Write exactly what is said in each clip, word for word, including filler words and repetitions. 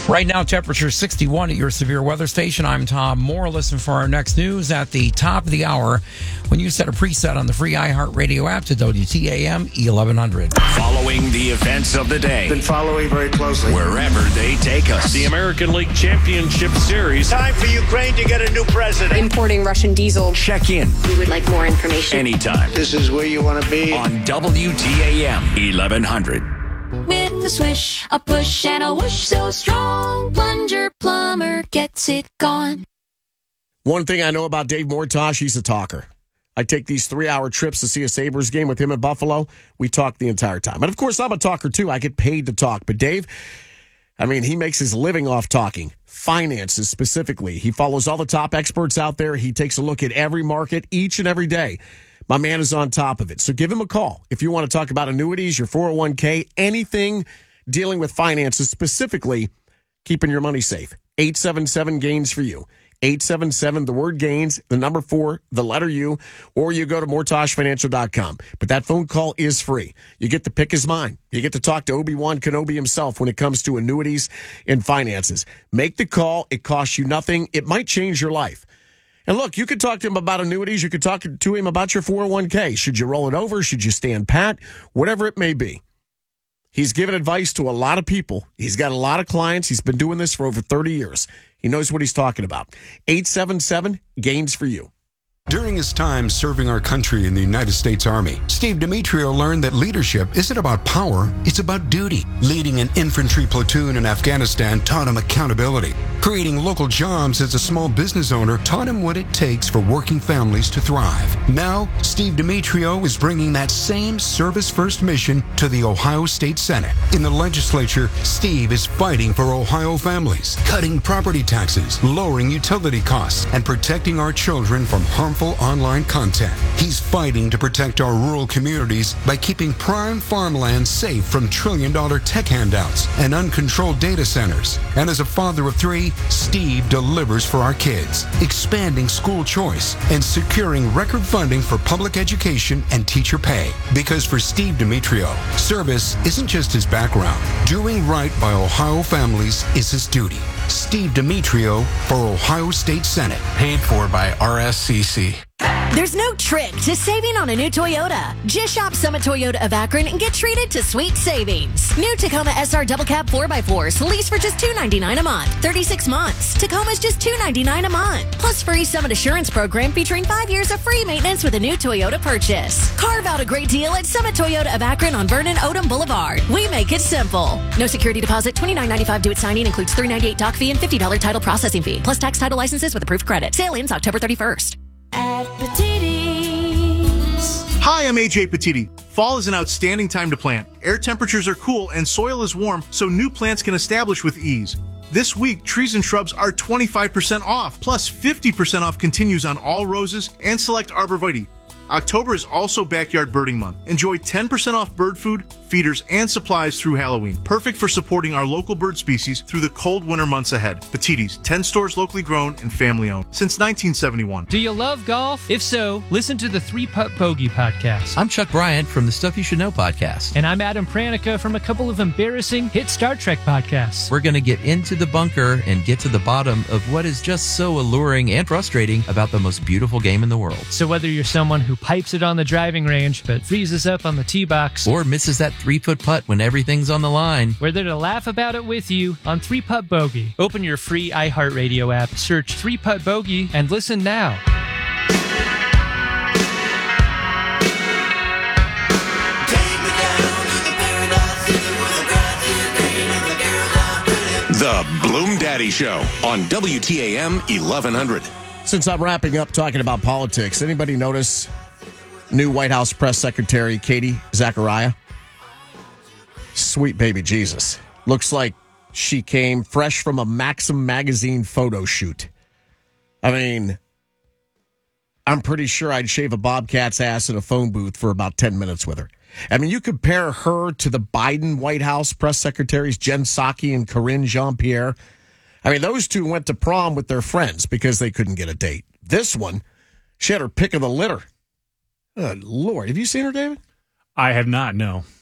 Right now, temperature sixty-one at your severe weather station. I'm Tom Moore. Listen for our next news at the top of the hour when you set a preset on the free iHeartRadio app to W T A M eleven hundred. Following the events of the day. Been following very closely. Wherever they take us. The American League Championship Series. Time for Ukraine to get a new president. Importing Russian diesel. Check in. We would like more information. Anytime. This is where you want to be. On W T A M eleven hundred. With a swish, a push, and a whoosh so strong, Plunger Plumber gets it gone. One thing I know about Dave Mortosh, he's a talker. I take these three-hour trips to see a Sabres game with him in Buffalo. We talk the entire time. And, of course, I'm a talker, too. I get paid to talk. But Dave, I mean, he makes his living off talking. Finances, specifically. He follows all the top experts out there. He takes a look at every market each and every day. My man is on top of it. So give him a call if you want to talk about annuities, your four oh one k, anything dealing with finances, specifically keeping your money safe. eight seven seven gains for you. eight seven seven, the word gains, the number four, the letter U, or you go to mortosh financial dot com. But that phone call is free. You get to pick his mind. You get to talk to Obi-Wan Kenobi himself when it comes to annuities and finances. Make the call. It costs you nothing. It might change your life. And look, you could talk to him about annuities. You could talk to him about your four oh one k. Should you roll it over? Should you stand pat? Whatever it may be. He's given advice to a lot of people. He's got a lot of clients. He's been doing this for over thirty years. He knows what he's talking about. eight seven seven, gains for you. During his time serving our country in the United States Army, Steve Demetrio learned that leadership isn't about power, it's about duty. Leading an infantry platoon in Afghanistan taught him accountability. Creating local jobs as a small business owner taught him what it takes for working families to thrive. Now, Steve Demetrio is bringing that same service-first mission to the Ohio State Senate. In the legislature, Steve is fighting for Ohio families, cutting property taxes, lowering utility costs, and protecting our children from harmful online content. He's fighting to protect our rural communities by keeping prime farmland safe from trillion-dollar tech handouts and uncontrolled data centers. And as a father of three, Steve delivers for our kids, expanding school choice and securing record funding for public education and teacher pay. Because for Steve Demetrio, service isn't just his background. Doing right by Ohio families is his duty. Steve Demetrio for Ohio State Senate. Paid for by R S C C. There's no trick to saving on a new Toyota. Just shop Summit Toyota of Akron and get treated to sweet savings. New Tacoma S R Double Cab four by fours lease for just two hundred ninety-nine dollars a month. thirty-six months. Tacoma's just two hundred ninety-nine dollars a month. Plus free Summit Assurance program featuring five years of free maintenance with a new Toyota purchase. Carve out a great deal at Summit Toyota of Akron on Vernon Odom Boulevard. We make it simple. No security deposit, twenty-nine ninety-five due at signing, includes three ninety-eight doc fee and fifty dollars title processing fee. Plus tax title licenses with approved credit. Sale ends October thirty-first. At Petitti's. Hi, I'm A J Petiti. Fall is an outstanding time to plant. Air temperatures are cool and soil is warm, so new plants can establish with ease. This week, trees and shrubs are twenty-five percent off, plus fifty percent off continues on all roses and select arborvitae. October is also Backyard Birding Month. Enjoy ten percent off bird food, feeders, and supplies through Halloween. Perfect for supporting our local bird species through the cold winter months ahead. Petitti's, ten stores locally grown and family owned since nineteen seventy-one. Do you love golf? If so, listen to the Three Putt Bogey podcast. I'm Chuck Bryant from the Stuff You Should Know podcast. And I'm Adam Pranica from a couple of embarrassing hit Star Trek podcasts. We're going to get into the bunker and get to the bottom of what is just so alluring and frustrating about the most beautiful game in the world. So whether you're someone who pipes it on the driving range but freezes up on the tee box, or misses that three-foot putt when everything's on the line, we're there to laugh about it with you on Three Putt Bogey. Open your free iHeartRadio app, search Three Putt Bogey, and listen now. The Bloom Daddy Show on W T A M eleven hundred. Since I'm wrapping up talking about politics, anybody notice new White House press secretary Katie Zachariah? Sweet baby Jesus. Looks like she came fresh from a Maxim magazine photo shoot. I mean, I'm pretty sure I'd shave a bobcat's ass in a phone booth for about ten minutes with her. I mean, you compare her to the Biden White House press secretaries, Jen Psaki and Karine Jean-Pierre. I mean, those two went to prom with their friends because they couldn't get a date. This one, she had her pick of the litter. Good Lord. Have you seen her, David? I have not, no.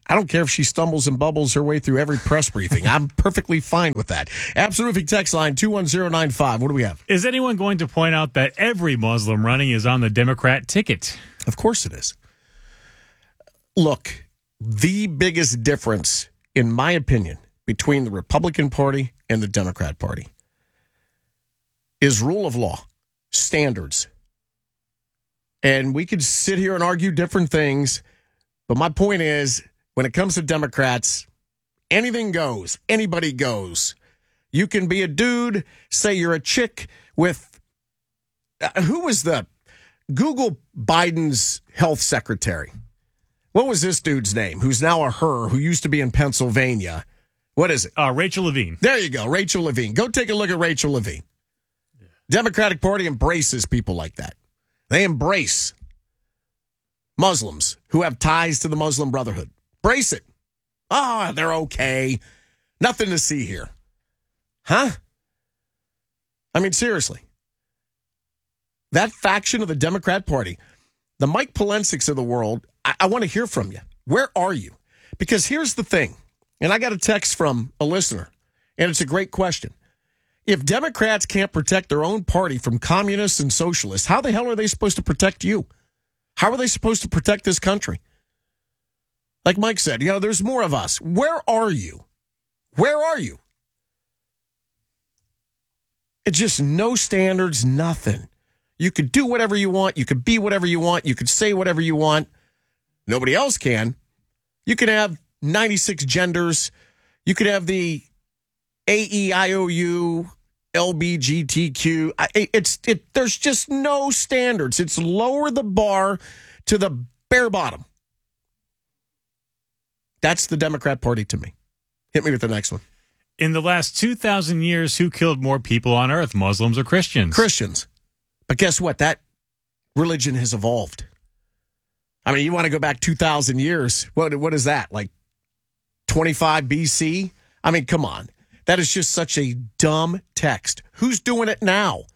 I don't care if she stumbles and bubbles her way through every press briefing. I'm perfectly fine with that. Absolute Roofing text line two one zero nine five. What do we have? Is anyone going to point out that every Muslim running is on the Democrat ticket? Of course it is. Look, the biggest difference, in my opinion, between the Republican Party and the Democrat Party is rule of law, standards. And we could sit here and argue different things, but my point is, when it comes to Democrats, anything goes. Anybody goes. You can be a dude, say you're a chick with, uh, who was the, Google Biden's health secretary. What was this dude's name, who's now a her, who used to be in Pennsylvania? What is it? Uh, Rachel Levine. There you go, Rachel Levine. Go take a look at Rachel Levine. Yeah. Democratic Party embraces people like that. They embrace Muslims who have ties to the Muslim Brotherhood. Brace it. Oh, they're okay. Nothing to see here. Huh? I mean, seriously. That faction of the Democrat Party, the Mike Polensiks of the world, I, I want to hear from you. Where are you? Because here's the thing, and I got a text from a listener, and it's a great question. If Democrats can't protect their own party from communists and socialists, how the hell are they supposed to protect you? How are they supposed to protect this country? Like Mike said, you know, there's more of us. Where are you? Where are you? It's just no standards, nothing. You could do whatever you want. You could be whatever you want. You could say whatever you want. Nobody else can. You can have ninety-six genders. You could have the A E I O U, L B G T Q. It's it. There's just no standards. It's lower the bar to the bare bottom. That's the Democrat Party to me. Hit me with the next one. In the last two thousand years, who killed more people on earth, Muslims or Christians? Christians. But guess what? That religion has evolved. I mean, you want to go back two thousand years. What, what is that? Like twenty-five B C? I mean, come on. That is just such a dumb text. Who's doing it now?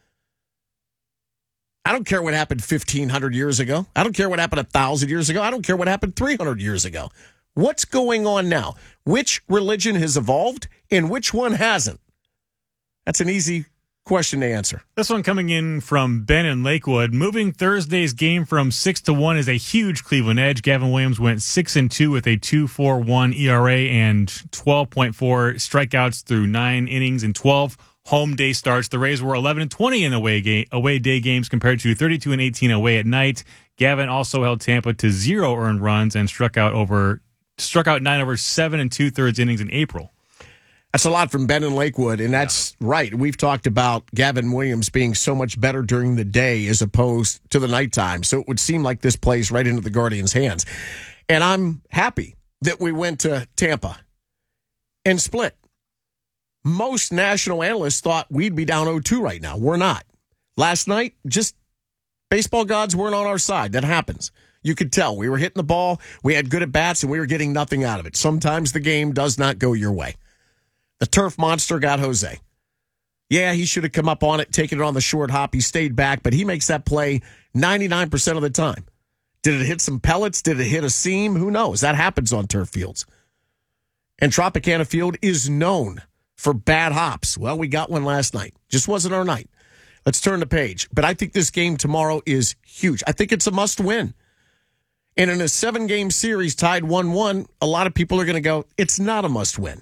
I don't care what happened fifteen hundred years ago. I don't care what happened one thousand years ago. I don't care what happened three hundred years ago. What's going on now? Which religion has evolved and which one hasn't? That's an easy question to answer. This one coming in from Ben in Lakewood. Moving Thursday's game from six to one is a huge Cleveland edge. Gavin Williams went six and two with a two point four one E R A and twelve point four strikeouts through nine innings and twelve home day starts. The Rays were eleven and twenty in away game, away day games compared to thirty-two and eighteen away at night. Gavin also held Tampa to zero earned runs and struck out over struck out nine over seven and two thirds innings in April. That's a lot from Ben in Lakewood, and that's yeah. right. We've talked about Gavin Williams being so much better during the day as opposed to the nighttime. So it would seem like this plays right into the Guardians' hands. And I'm happy that we went to Tampa and split. Most national analysts thought we'd be down oh two right now. We're not. Last night, just baseball gods weren't on our side. That happens. You could tell. We were hitting the ball, we had good at-bats, and we were getting nothing out of it. Sometimes the game does not go your way. The turf monster got Jose. Yeah, he should have come up on it, taken it on the short hop. He stayed back, but he makes that play ninety-nine percent of the time. Did it hit some pellets? Did it hit a seam? Who knows? That happens on turf fields. And Tropicana Field is known for bad hops. Well, we got one last night. Just wasn't our night. Let's turn the page. But I think this game tomorrow is huge. I think it's a must-win. And in a seven-game series tied one one, a lot of people are going to go, it's not a must-win.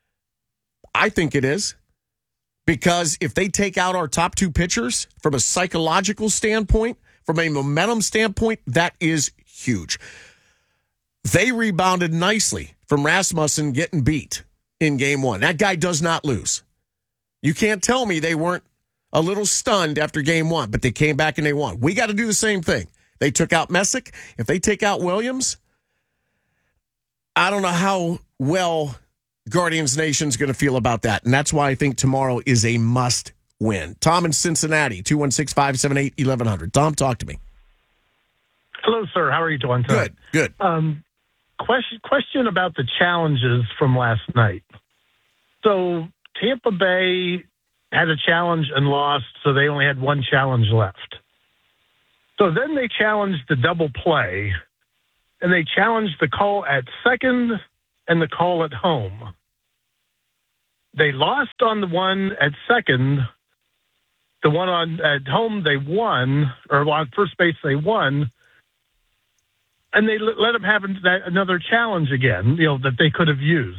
I think it is. Because if they take out our top two pitchers from a psychological standpoint, from a momentum standpoint, that is huge. They rebounded nicely from Rasmussen getting beat in game one. That guy does not lose. You can't tell me they weren't a little stunned after game one, but they came back and they won. We got to do the same thing. They took out Messick. If they take out Williams, I don't know how well Guardians Nation's going to feel about that. And that's why I think tomorrow is a must win. Tom in Cincinnati, two one six, five seven eight, eleven hundred. Tom, talk to me. Hello, sir. How are you doing today? Good, good. Um, question, question about the challenges from last night. So Tampa Bay had a challenge and lost, so they only had one challenge left. So then they challenged the double play, and they challenged the call at second and the call at home. They lost on the one at second. The one on at home they won, or on first base they won, and they let them have that, another challenge again, you know, that they could have used.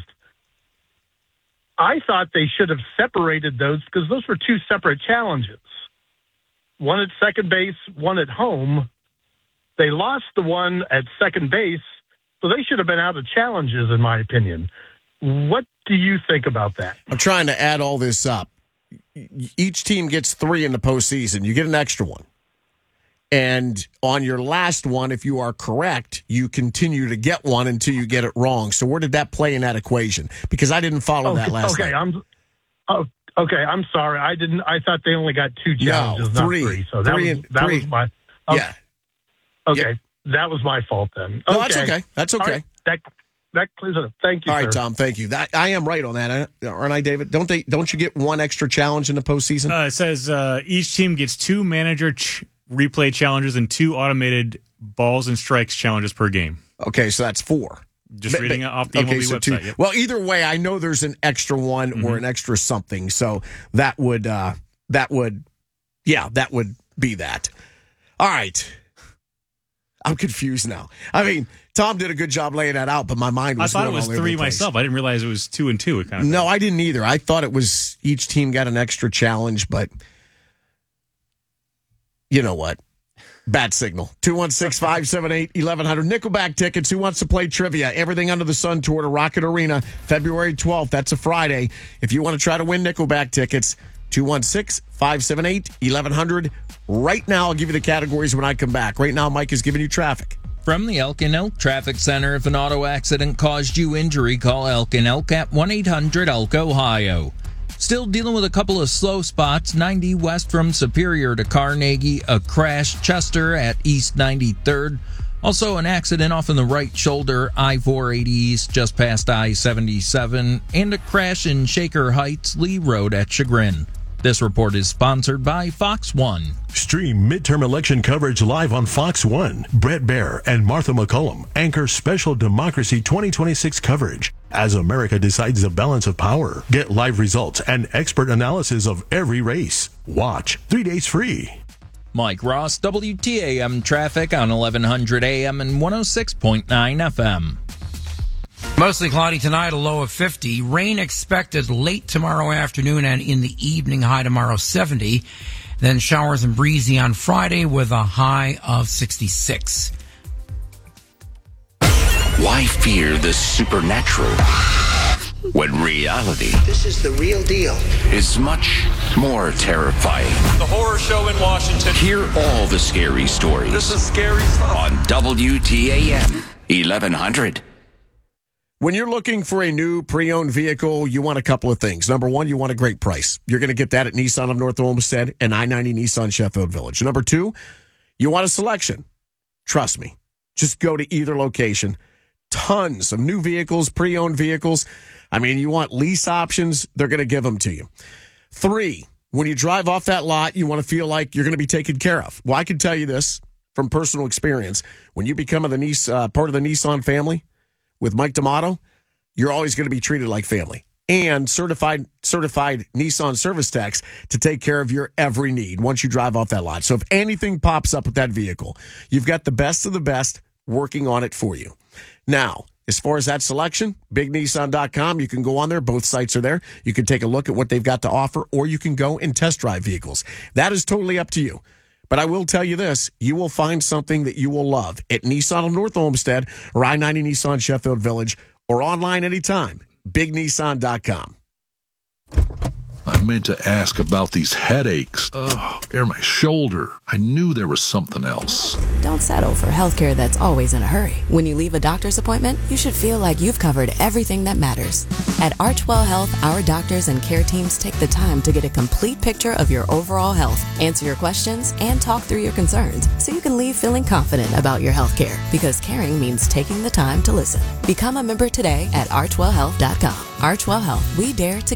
I thought they should have separated those because those were two separate challenges. One at second base, one at home. They lost the one at second base, so they should have been out of challenges, in my opinion. What do you think about that? I'm trying to add all this up. Each team gets three in the postseason. You get an extra one. And on your last one, if you are correct, you continue to get one until you get it wrong. So where did that play in that equation? Because I didn't follow okay, that last okay, night. I'm oh, okay. I'm sorry. I didn't. I thought they only got two challenges, no, three, not three. So that three was and, that three. was my okay. Yeah. Okay, yeah. That was my fault then. No, okay. that's okay. That's okay. Right. That that clears it up. Thank you. All right, sir. Tom. Thank you. That I am right on that, aren't I, David? Don't they? Don't you get one extra challenge in the postseason? Uh, it says uh, each team gets two manager ch- replay challenges and two automated balls and strikes challenges per game. Okay, so that's four. Just but, reading but, it off the okay, M L B so website. Two, yep. Well, either way, I know there's an extra one mm-hmm. or an extra something. So that would uh, that would yeah, that would be that. All right. I'm confused now. I mean, Tom did a good job laying that out, but my mind was I thought it going was all over three the place. myself. I didn't realize it was two and two. It kind of no, thing. I didn't either. I thought it was each team got an extra challenge, but you know what? Bad signal. two one six, five seven eight, eleven hundred. Nickelback tickets. Who wants to play trivia? Everything Under the Sun tour to Rocket Arena, February twelfth. That's a Friday. If you want to try to win Nickelback tickets, two one six, five seven eight, eleven hundred. Right now, I'll give you the categories when I come back. Right now, Mike is giving you traffic. From the Elk and Elk Traffic Center, if an auto accident caused you injury, call Elk and Elk at one eight hundred elk ohio. Still dealing with a couple of slow spots. ninety west from Superior to Carnegie, a crash. Chester at East ninety-third. Also an accident off in the right shoulder, I four eighty East just past I seventy-seven. And a crash in Shaker Heights, Lee Road at Chagrin. This report is sponsored by Fox One. Stream midterm election coverage live on Fox One. Brett Baer and Martha McCullum anchor special Democracy twenty twenty-six coverage as America decides the balance of power. Get live results and expert analysis of every race. Watch three days free. Mike Ross, W T A M traffic on eleven hundred A M and one oh six point nine F M. Mostly cloudy tonight, a low of fifty. Rain expected late tomorrow afternoon and in the evening, high tomorrow seventy. Then showers and breezy on Friday with a high of sixty-six. Why fear the supernatural when reality This is the real deal. is much more terrifying? The horror show in Washington. Hear all the scary stories. This is scary stuff. On W T A M eleven hundred. When you're looking for a new pre-owned vehicle, you want a couple of things. Number one, you want a great price. You're going to get that at Nissan of North Olmsted and I ninety Nissan Sheffield Village. Number two, you want a selection. Trust me. Just go to either location. Tons of new vehicles, pre-owned vehicles. I mean, you want lease options, they're going to give them to you. Three, when you drive off that lot, you want to feel like you're going to be taken care of. Well, I can tell you this from personal experience. When you become a the Nis- uh, part of the Nissan family, with Mike D'Amato, you're always going to be treated like family. And certified certified Nissan service techs to take care of your every need once you drive off that lot. So if anything pops up with that vehicle, you've got the best of the best working on it for you. Now, as far as that selection, big nissan dot com, you can go on there. Both sites are there. You can take a look at what they've got to offer, or you can go and test drive vehicles. That is totally up to you. But I will tell you this, you will find something that you will love at Nissan of North Olmsted or I ninety Nissan Sheffield Village or online anytime, big nissan dot com. I meant to ask about these headaches. Oh, they're my shoulder. I knew there was something else. Don't settle for healthcare that's always in a hurry. When you leave a doctor's appointment, you should feel like you've covered everything that matters. At Archwell Health, our doctors and care teams take the time to get a complete picture of your overall health, answer your questions, and talk through your concerns so you can leave feeling confident about your healthcare. Because caring means taking the time to listen. Become a member today at archwell health dot com. Archwell Health, we dare to care.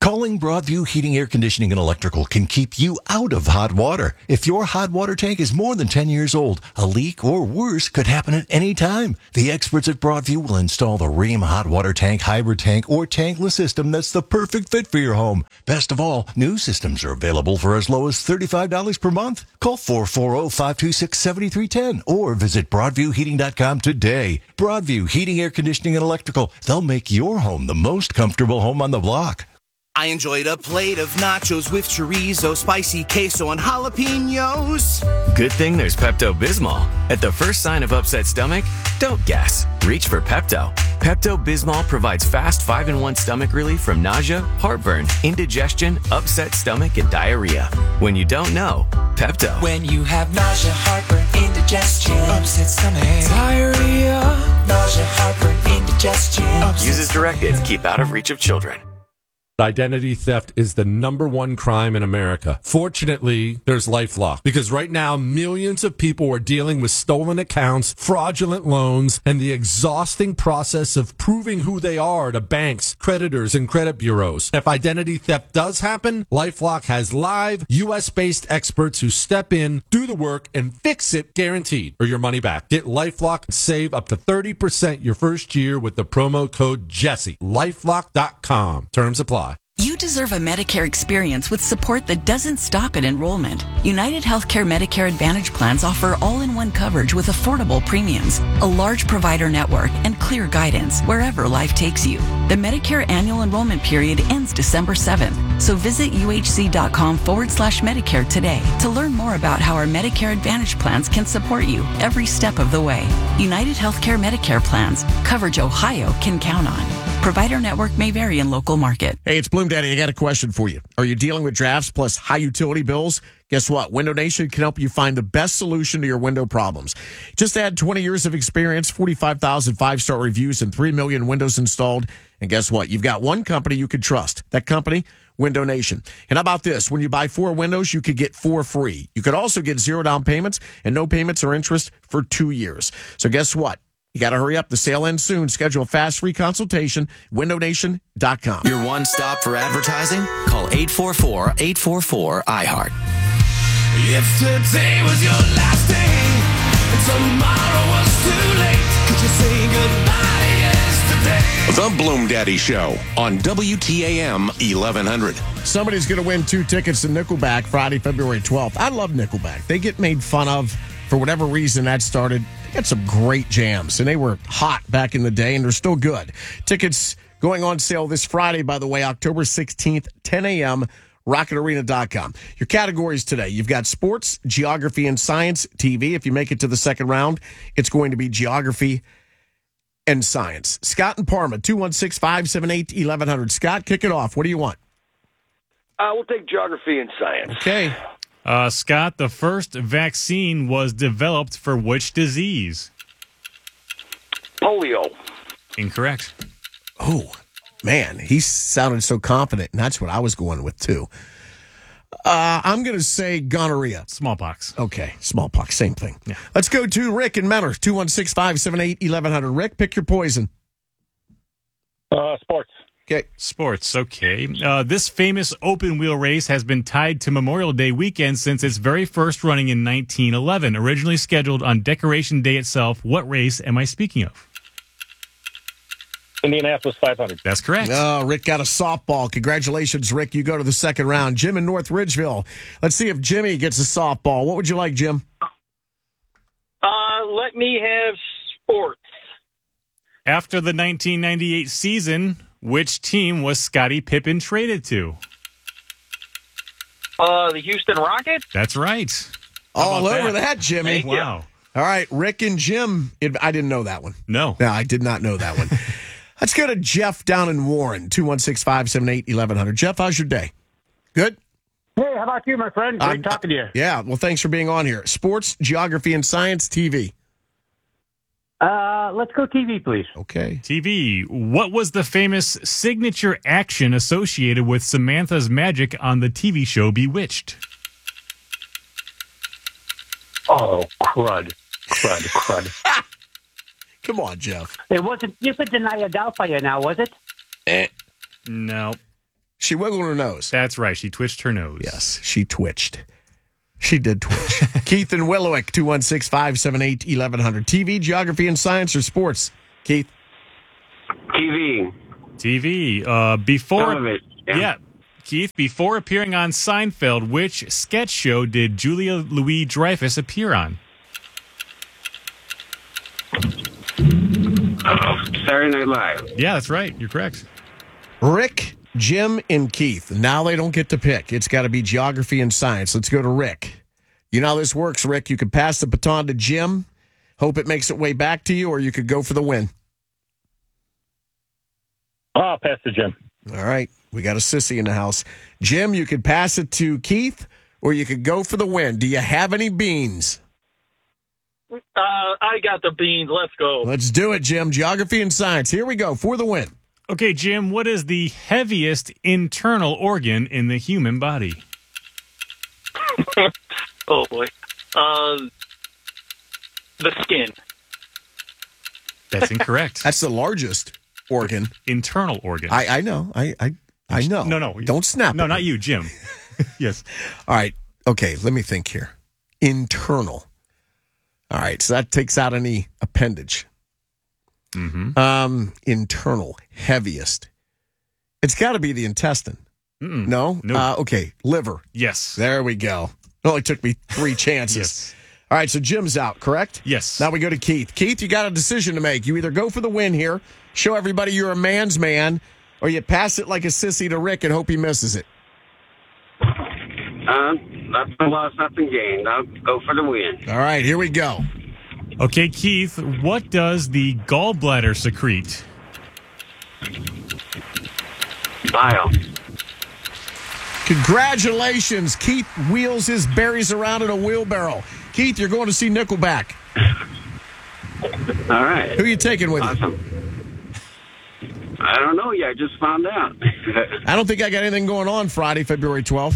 Calling Broadview Heating, Air Conditioning, and Electrical can keep you out of hot water. If your hot water tank is more than ten years old, a leak or worse could happen at any time. The experts at Broadview will install the Rheem hot water tank, hybrid tank, or tankless system that's the perfect fit for your home. Best of all, new systems are available for as low as thirty-five dollars per month. Call four four zero, five two six, seven three one zero or visit broadview heating dot com today. Broadview Heating, Air Conditioning, and Electrical. They'll make your home the most comfortable home on the block. I enjoyed a plate of nachos with chorizo, spicy queso, and jalapenos. Good thing there's Pepto-Bismol. At the first sign of upset stomach, don't guess. Reach for Pepto. Pepto-Bismol provides fast five in one stomach relief from nausea, heartburn, indigestion, upset stomach, and diarrhea. When you don't know, Pepto. When you have nausea, heartburn, indigestion, upset stomach, diarrhea, nausea, heartburn, indigestion. Use as directed. Keep out of reach of children. Identity theft is the number one crime in America. Fortunately, there's LifeLock, because right now millions of people are dealing with stolen accounts, fraudulent loans, and the exhausting process of proving who they are to banks, creditors, and credit bureaus. If identity theft does happen, LifeLock has live U S-based experts who step in, do the work, and fix it guaranteed, or your money back. Get LifeLock and save up to thirty percent your first year with the promo code Jesse. LifeLock dot com. Terms apply. You deserve a Medicare experience with support that doesn't stop at enrollment. United Healthcare Medicare Advantage plans offer all-in-one coverage with affordable premiums, a large provider network, and clear guidance wherever life takes you. The Medicare annual enrollment period ends December seventh, so visit uhc.com forward slash Medicare today to learn more about how our Medicare Advantage plans can support you every step of the way. United Healthcare Medicare plans, coverage Ohio can count on. Provider network may vary in local market. Hey, it's Bloom Daddy. I got a question for you. Are you dealing with drafts plus high utility bills? Guess what? Window Nation can help you find the best solution to your window problems. Just add twenty years of experience, forty-five thousand five-star reviews, and three million windows installed. And guess what? You've got one company you can trust. That company, Window Nation. And how about this? When you buy four windows, you could get four free. You could also get zero down payments and no payments or interest for two years. So guess what? You got to hurry up. The sale ends soon. Schedule a fast free consultation. window nation dot com. Your one stop for advertising? Call eight four four, eight four four, I heart. If today was your last day and tomorrow was too late, could you say goodbye yesterday? The Bloom Daddy Show on W T A M eleven hundred. Somebody's going to win two tickets to Nickelback Friday, February twelfth. I love Nickelback. They get made fun of for whatever reason that started. They got some great jams, and they were hot back in the day, and they're still good. Tickets going on sale this Friday, by the way, October sixteenth, ten a.m., rocket arena dot com. Your categories today, you've got sports, geography, and science. T V, if you make it to the second round, it's going to be geography and science. Scott and Parma, two one six, five seven eight, eleven hundred. Scott, kick it off. What do you want? Uh, we'll take geography and science. Okay. Uh, Scott, the first vaccine was developed for which disease? Polio. Incorrect. Oh, man, he sounded so confident, and that's what I was going with, too. Uh, I'm going to say gonorrhea. Smallpox. Okay, smallpox, same thing. Yeah. Let's go to Rick in Menor, two one six, five seven eight, eleven hundred. Rick, pick your poison. Uh, sports. Okay. Sports, okay. Uh, this famous open wheel race has been tied to Memorial Day weekend since its very first running in nineteen eleven. Originally scheduled on Decoration Day itself, what race am I speaking of? Indianapolis five hundred. That's correct. Oh, Rick got a softball. Congratulations, Rick. You go to the second round. Jim in North Ridgeville. Let's see if Jimmy gets a softball. What would you like, Jim? Uh, let me have sports. After the nineteen ninety-eight season, which team was Scottie Pippen traded to? Uh, the Houston Rockets? That's right. All over that, that Jimmy. Thank wow. You. All right, Rick and Jim. It, I didn't know that one. No. No, I did not know that one. Let's go to Jeff down in Warren, two one six, five seven eight, eleven hundred. Jeff, how's your day? Good? Hey, how about you, my friend? Great um, talking to you. Yeah, well, thanks for being on here. Sports, geography, and science, T V. Uh, let's go T V, please. Okay. T V. What was the famous signature action associated with Samantha's magic on the T V show Bewitched? Oh, crud. Crud, crud. Come on, Jeff. It wasn't If It Deny a Doubtfire now, was it? Eh. No. She wiggled her nose. That's right. She twitched her nose. Yes, she twitched. She did twitch. Keith and Willowick, two one six, five seven eight, eleven hundred. T V, geography, and science or sports? Keith? T V. T V. Uh, before, Some of it, yeah. yeah. Keith, before appearing on Seinfeld, which sketch show did Julia Louis-Dreyfus appear on? Oh, Saturday Night Live. Yeah, that's right. You're correct. Rick, Jim, and Keith. Now they don't get to pick. It's got to be geography and science. Let's go to Rick. You know how this works, Rick. You could pass the baton to Jim, hope it makes its way back to you, or you could go for the win. I'll pass to Jim. All right. We got a sissy in the house. Jim, you could pass it to Keith, or you could go for the win. Do you have any beans? Uh, I got the beans. Let's go. Let's do it, Jim. Geography and science. Here we go for the win. Okay, Jim, what is the heaviest internal organ in the human body? Oh, boy. Uh, the skin. That's incorrect. That's the largest organ. Internal organ. I, I know. I, I I know. No, no. Don't snap. No, at not me. you, Jim. Yes. All right. Okay, let me think here. Internal. All right, so that takes out any appendage. Mm-hmm. Um, internal, heaviest. It's got to be the intestine. Mm-mm. No? No. Uh, okay, liver. Yes. There we go. It only took me three chances. Yes. All right, so Jim's out, correct? Yes. Now we go to Keith. Keith, you got a decision to make. You either go for the win here, show everybody you're a man's man, or you pass it like a sissy to Rick and hope he misses it. Uh, nothing lost, nothing gained. I'll go for the win. All right, here we go. Okay, Keith, what does the gallbladder secrete? Bile. Congratulations. Keith wheels his berries around in a wheelbarrow. Keith, you're going to see Nickelback. All right. Who are you taking with awesome. you? I don't know yet. I just found out. I don't think I got anything going on Friday, February twelfth.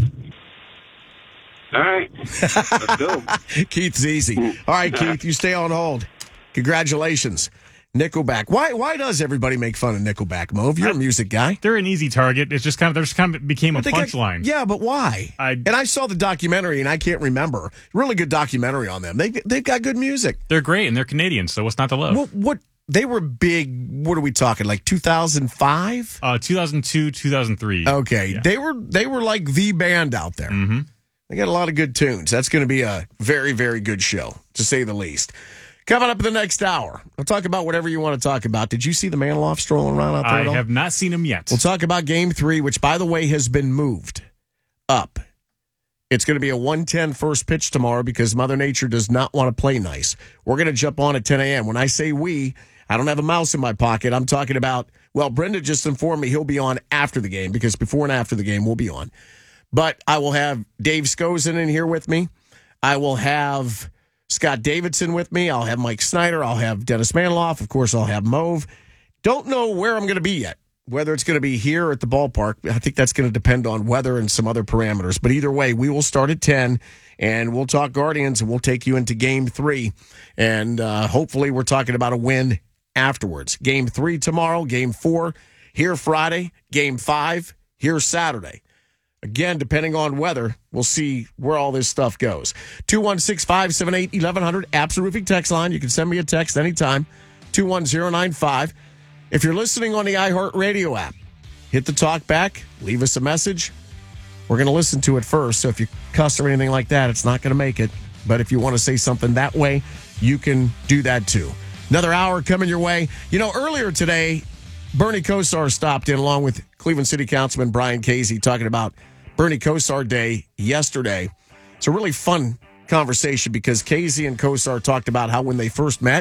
All right. Let's go. Keith's easy. All right, Keith, you stay on hold. Congratulations. Nickelback. Why Why does everybody make fun of Nickelback, Move? You're a music guy. They're an easy target. It's just kind of, they're just kind of became a I think I- punchline. yeah, but why? I, and I saw the documentary, and I can't remember. Really good documentary on them. They, they've got good music. They're great, and they're Canadian, so what's not to love? What, what They were big, what are we talking, like two thousand five? Uh, two thousand two, two thousand three. Okay. Yeah. They were They were like the band out there. Mm-hmm. They got a lot of good tunes. That's going to be a very, very good show, to say the least. Coming up in the next hour, we'll talk about whatever you want to talk about. Did you see the Maniloff strolling around out there I at all? have not seen him yet. We'll talk about game three, which, by the way, has been moved up. It's going to be a one ten first pitch tomorrow because Mother Nature does not want to play nice. We're going to jump on at ten a.m. When I say we, I don't have a mouse in my pocket. I'm talking about, well, Brenda just informed me he'll be on after the game because before and after the game we'll be on. But I will have Dave Scozen in here with me. I will have Scott Davidson with me. I'll have Mike Snyder. I'll have Dennis Maniloff. Of course, I'll have Mauve. Don't know where I'm going to be yet, whether it's going to be here or at the ballpark. I think that's going to depend on weather and some other parameters. But either way, we will start at ten, and we'll talk Guardians, and we'll take you into game three. And uh, hopefully we're talking about a win afterwards. Game three tomorrow, game four here Friday, game five here Saturday. Again, depending on weather, we'll see where all this stuff goes. two one six, five seven eight, eleven hundred, Apps Roofing text line. You can send me a text anytime, two one zero nine five. If you're listening on the iHeartRadio app, hit the talk back, leave us a message. We're going to listen to it first, so if you cuss or anything like that, it's not going to make it. But if you want to say something that way, you can do that too. Another hour coming your way. You know, earlier today, Bernie Kosar stopped in along with Cleveland City Councilman Brian Casey talking about Bernie Kosar Day yesterday. It's a really fun conversation because Casey and Kosar talked about how when they first met,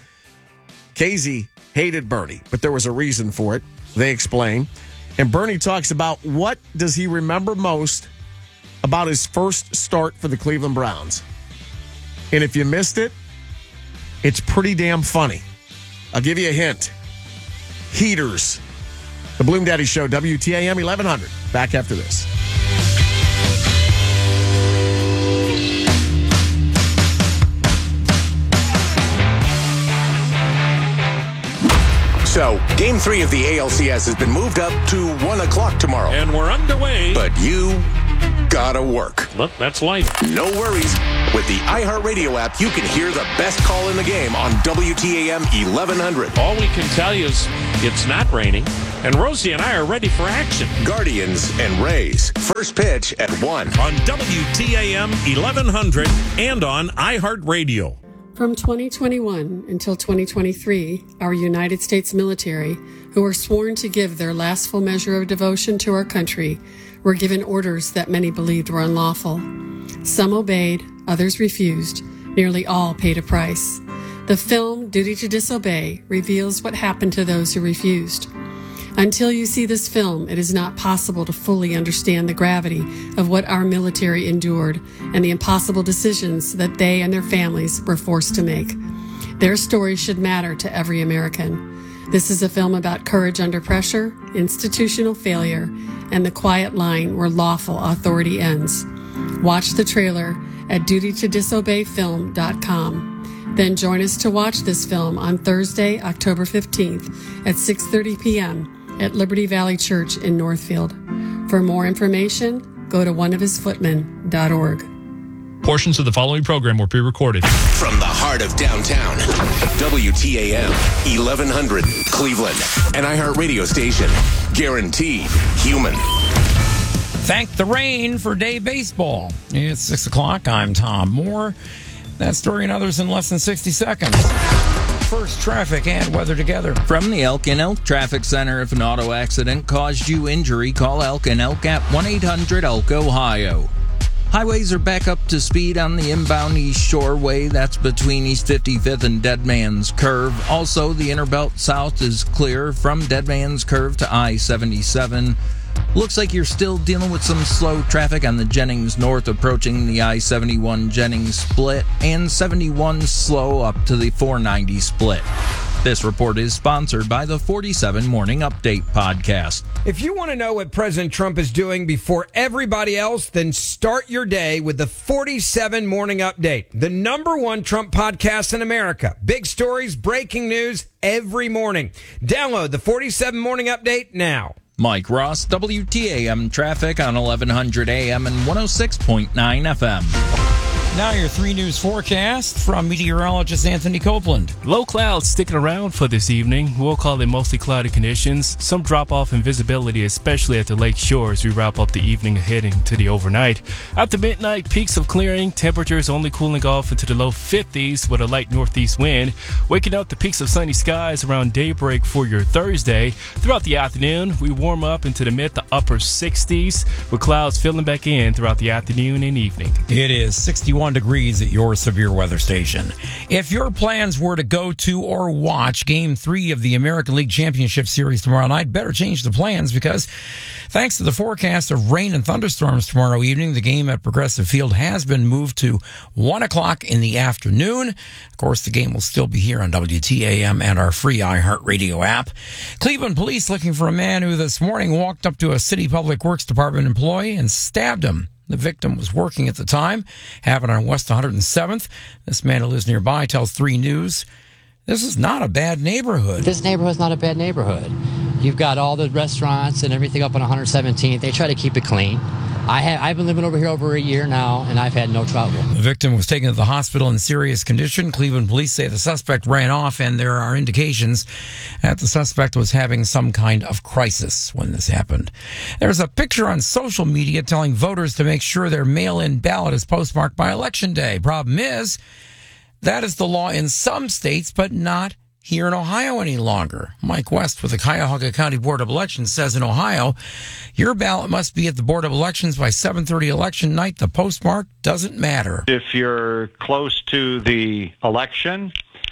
Casey hated Bernie, but there was a reason for it. They explain. And Bernie talks about what does he remember most about his first start for the Cleveland Browns. And if you missed it, it's pretty damn funny. I'll give you a hint. Heaters. The Bloom Daddy Show, W T A M eleven hundred. Back after this. So, game three of the A L C S has been moved up to one o'clock tomorrow. And we're underway. But you gotta work. Look, that's life. No worries. With the iHeartRadio app, you can hear the best call in the game on W T A M eleven hundred. All we can tell you is it's not raining, and Rosie and I are ready for action. Guardians and Rays. First pitch at one. On W T A M eleven hundred and on iHeartRadio. From twenty twenty-one until twenty twenty-three, our United States military, who were sworn to give their last full measure of devotion to our country, were given orders that many believed were unlawful. Some obeyed, others refused. Nearly all paid a price. The film Duty to Disobey reveals what happened to those who refused. Until you see this film, it is not possible to fully understand the gravity of what our military endured and the impossible decisions that they and their families were forced to make. Their story should matter to every American. This is a film about courage under pressure, institutional failure, and the quiet line where lawful authority ends. Watch the trailer at duty to disobey film dot com. Then join us to watch this film on Thursday, October fifteenth at six thirty p.m. at Liberty Valley Church in Northfield. For more information, go to one of his footmen dot org. Portions of the following program were pre-recorded. From the heart of downtown, W T A M eleven hundred Cleveland, an iHeart radio station, guaranteed human. Thank the rain for day baseball. It's six o'clock. I'm Tom Moore. That story and others in less than sixty seconds. First, traffic and weather together. From the Elk and Elk Traffic Center, if an auto accident caused you injury, call Elk and Elk at one eight hundred Elk, Ohio. Highways are back up to speed on the inbound East Shoreway. That's between East fifty-fifth and Dead Man's Curve. Also, the Inner Belt South is clear from Dead Man's Curve to I seventy-seven. Looks like you're still dealing with some slow traffic on the Jennings North approaching the I seventy-one Jennings split and seventy-one slow up to the four ninety split. This report is sponsored by the forty-seven Morning Update podcast. If you want to know what President Trump is doing before everybody else, then start your day with the forty-seven Morning Update, the number one Trump podcast in America. Big stories, breaking news every morning. Download the forty-seven Morning Update now. Mike Ross, W T A M traffic on eleven hundred A M and one oh six point nine F M. Now your three news forecast from meteorologist Anthony Copeland. Low clouds sticking around for this evening. We'll call it mostly cloudy conditions. Some drop off in visibility, especially at the lake shore as we wrap up the evening heading to the overnight. After midnight, peaks of clearing, temperatures only cooling off into the low fifties with a light northeast wind. Waking up to peaks of sunny skies around daybreak for your Thursday. Throughout the afternoon, we warm up into the mid to upper sixties with clouds filling back in throughout the afternoon and evening. It is sixty-one degrees at your severe weather station. If your plans were to go to or watch Game three of the American League Championship Series tomorrow night, better change the plans because thanks to the forecast of rain and thunderstorms tomorrow evening, the game at Progressive Field has been moved to one o'clock in the afternoon. Of course, the game will still be here on W T A M and our free iHeartRadio app. Cleveland police looking for a man who this morning walked up to a City Public Works Department employee and stabbed him. The victim was working at the time. Happened on West one hundred seventh. This man who lives nearby tells three News, this is not a bad neighborhood. This neighborhood's not a bad neighborhood. You've got all the restaurants and everything up on one hundred seventeenth. They try to keep it clean. I have, I've been living over here over a year now, and I've had no trouble. The victim was taken to the hospital in serious condition. Cleveland police say the suspect ran off, and there are indications that the suspect was having some kind of crisis when this happened. There's a picture on social media telling voters to make sure their mail-in ballot is postmarked by Election Day. Problem is, that is the law in some states, but not here in Ohio any longer. Mike West with the Cuyahoga County Board of Elections says in Ohio, your ballot must be at the Board of Elections by seven thirty election night. The postmark doesn't matter. If you're close to the election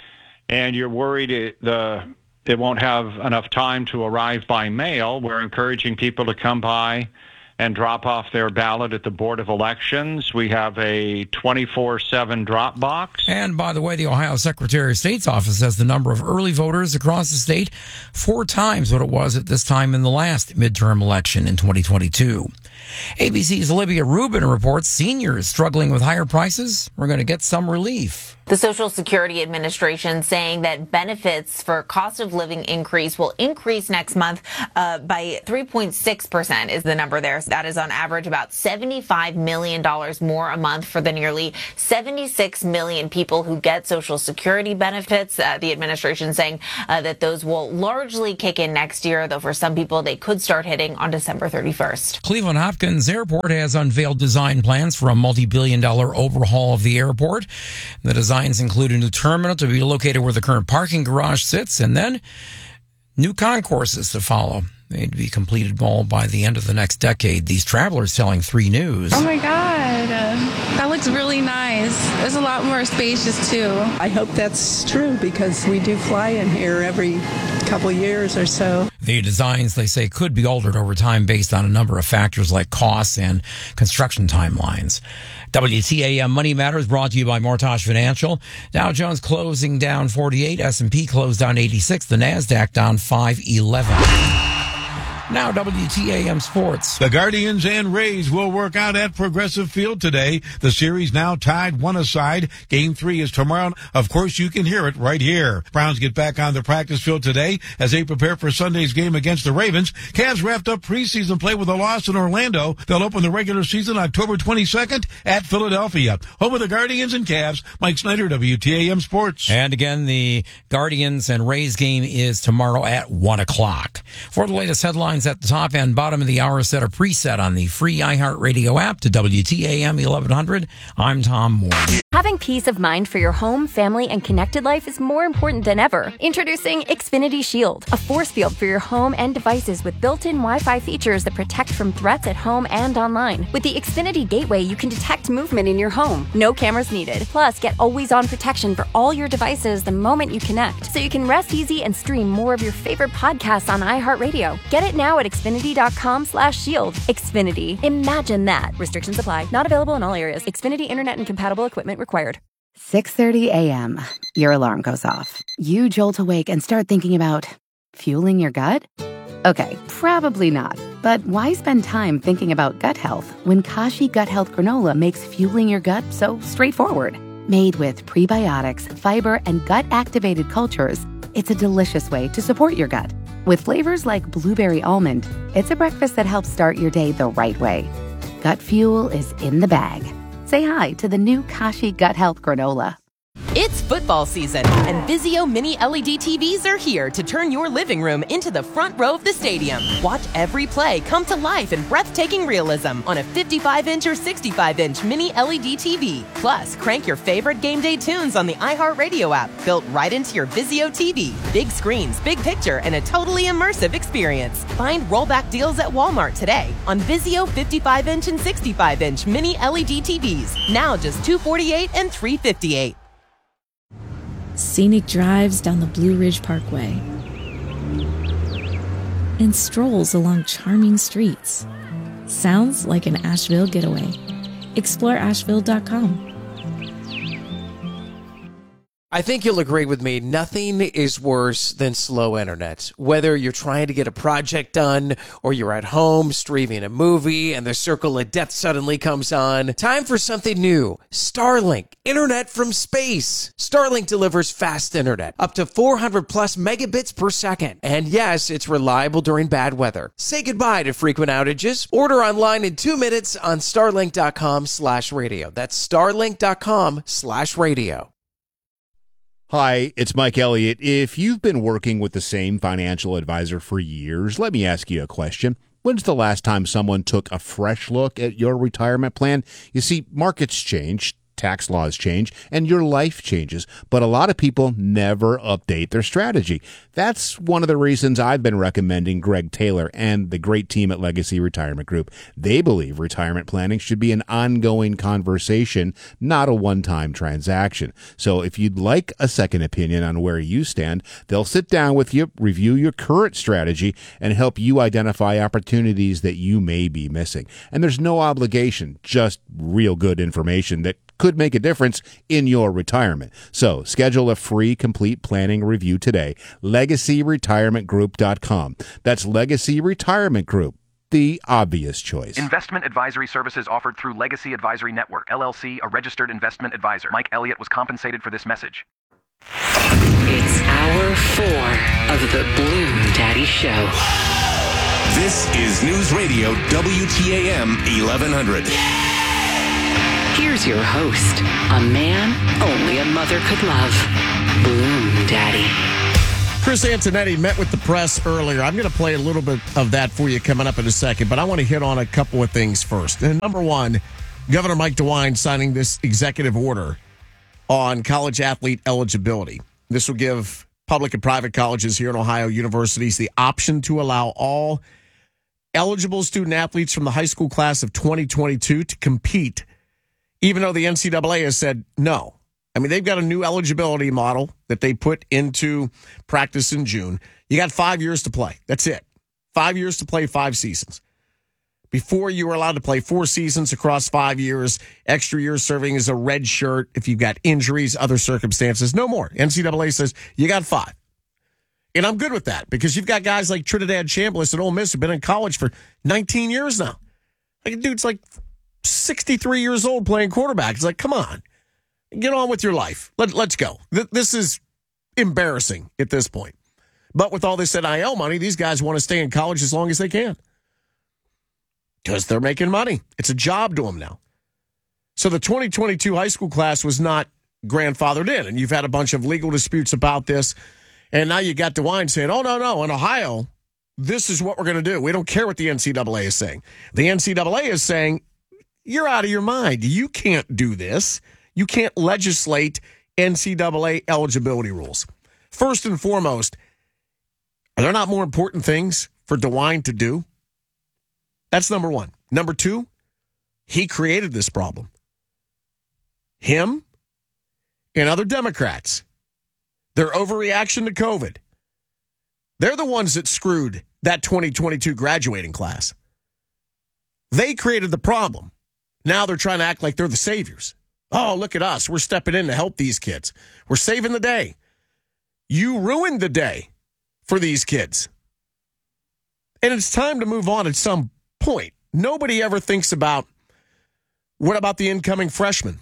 and you're worried it, the it won't have enough time to arrive by mail, we're encouraging people to come by and drop off their ballot at the Board of Elections. We have a twenty-four seven drop box. And by the way, the Ohio Secretary of State's office has the number of early voters across the state four times what it was at this time in the last midterm election in twenty twenty-two. A B C's Olivia Rubin reports seniors struggling with higher prices are going to get some relief. The Social Security Administration saying that benefits for cost of living increase will increase next month uh, by three point six percent is the number there. So that is on average about seventy-five million dollars more a month for the nearly seventy-six million people who get Social Security benefits. Uh, the administration saying uh, that those will largely kick in next year, though for some people they could start hitting on December thirty-first. Cleveland Hopkins Airport has unveiled design plans for a multi-billion dollar overhaul of the airport. The designs include a new terminal to be located where the current parking garage sits, and then new concourses to follow. They'd be completed all by the end of the next decade. These travelers telling Three News. Oh my God, uh, that looks really nice. There's a lot more spacious too. I hope that's true because we do fly in here every couple years or so. The designs, they say, could be altered over time based on a number of factors like costs and construction timelines. W T A M Money Matters brought to you by Mortgage Financial. Dow Jones closing down forty-eight, S and P closed down eighty-six, the NASDAQ down five eleven. Now W T A M Sports. The Guardians and Rays will work out at Progressive Field today. The series now tied one aside. Game three is tomorrow. Of course, you can hear it right here. Browns get back on the practice field today as they prepare for Sunday's game against the Ravens. Cavs wrapped up preseason play with a loss in Orlando. They'll open the regular season October twenty-second at Philadelphia. Home of the Guardians and Cavs. Mike Snyder, W T A M Sports. And again, the Guardians and Rays game is tomorrow at one o'clock. For the latest headlines at the top and bottom of the hour, set a preset on the free iHeartRadio app to W T A M eleven hundred. I'm Tom Moore. Having peace of mind for your home, family, and connected life is more important than ever. Introducing Xfinity Shield, a force field for your home and devices with built-in Wi-Fi features that protect from threats at home and online. With the Xfinity Gateway, you can detect movement in your home. No cameras needed. Plus, get always-on protection for all your devices the moment you connect, so you can rest easy and stream more of your favorite podcasts on iHeartRadio. Get it now at Xfinity.com slash shield. Xfinity. Imagine that. Restrictions apply. Not available in all areas. Xfinity Internet and compatible equipment required. six thirty a.m. Your alarm goes off. You jolt awake and start thinking about fueling your gut? Okay, probably not. But why spend time thinking about gut health when Kashi Gut Health Granola makes fueling your gut so straightforward? Made with prebiotics, fiber, and gut-activated cultures, it's a delicious way to support your gut. With flavors like blueberry almond, it's a breakfast that helps start your day the right way. Gut fuel is in the bag. Say hi to the new Kashi Gut Health Granola. It's football season, and Vizio Mini L E D T Vs are here to turn your living room into the front row of the stadium. Watch every play come to life in breathtaking realism on a fifty-five inch or sixty-five inch Mini L E D T V. Plus, crank your favorite game day tunes on the iHeartRadio app, built right into your Vizio T V. Big screens, big picture, and a totally immersive experience. Find rollback deals at Walmart today on Vizio fifty-five inch and sixty-five inch Mini L E D T Vs. Now just two hundred forty-eight dollars and three hundred fifty-eight dollars. Scenic drives down the Blue Ridge Parkway, and strolls along charming streets. Sounds like an Asheville getaway. Explore Asheville dot com. I think you'll agree with me, nothing is worse than slow internet. Whether you're trying to get a project done or you're at home streaming a movie and the circle of death suddenly comes on, time for something new. Starlink, internet from space. Starlink delivers fast internet, up to four hundred plus megabits per second. And yes, it's reliable during bad weather. Say goodbye to frequent outages. Order online in two minutes on starlink.com slash radio. That's starlink.com slash radio. Hi, it's Mike Elliott. If you've been working with the same financial advisor for years, let me ask you a question. When's the last time someone took a fresh look at your retirement plan? You see, markets change, tax laws change, and your life changes, but a lot of people never update their strategy. That's one of the reasons I've been recommending Greg Taylor and the great team at Legacy Retirement Group. They believe retirement planning should be an ongoing conversation, not a one-time transaction. So if you'd like a second opinion on where you stand, they'll sit down with you, review your current strategy, and help you identify opportunities that you may be missing. And there's no obligation, just real good information that could make a difference in your retirement. So schedule a free complete planning review today. legacy retirement group dot com. That's Legacy Retirement Group. the obvious choice. Investment advisory services offered through Legacy Advisory Network, L L C, a registered investment advisor. Mike Elliott was compensated for this message. It's hour four of the Bloom Daddy Show. This is News Radio W T A M eleven hundred. Here's your host, a man only a mother could love, Bloom Daddy. Chris Antonetti met with the press earlier. I'm going to play a little bit of that for you coming up in a second, but I want to hit on a couple of things first. And number one, Governor Mike DeWine signing this executive order on college athlete eligibility. This will give public and private colleges here in Ohio, universities, the option to allow all eligible student athletes from the high school class of twenty twenty-two to compete, even though the N C double A has said no. I mean, they've got a new eligibility model that they put into practice in June. You got five years to play. That's it. Five years to play, five seasons. Before, you were allowed to play four seasons across five years, extra years serving as a red shirt if you've got injuries, other circumstances. No more. N C double A says you got five. And I'm good with that because you've got guys like Trinidad Chambliss at Ole Miss who've been in college for nineteen years now. Like, dude's like sixty-three years old playing quarterback. It's like, come on. Get on with your life. Let, let's go. Th- this is embarrassing at this point. But with all this N I L money, these guys want to stay in college as long as they can. Because they're making money. It's a job to them now. So the twenty twenty-two high school class was not grandfathered in, and you've had a bunch of legal disputes about this. And now you got DeWine saying, oh, no, no, in Ohio, this is what we're going to do. We don't care what the N C double A is saying. The N C double A is saying, you're out of your mind. You can't do this. You can't legislate N C double A eligibility rules. First and foremost, are there not more important things for DeWine to do? That's number one. Number two, he created this problem. Him and other Democrats, their overreaction to COVID, they're the ones that screwed that twenty twenty-two graduating class. They created the problem. Now they're trying to act like they're the saviors. Oh, look at us. We're stepping in to help these kids. We're saving the day. You ruined the day for these kids. And it's time to move on at some point. Nobody ever thinks about, what about the incoming freshmen?